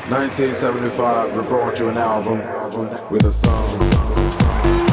1975, we brought you an album with a song.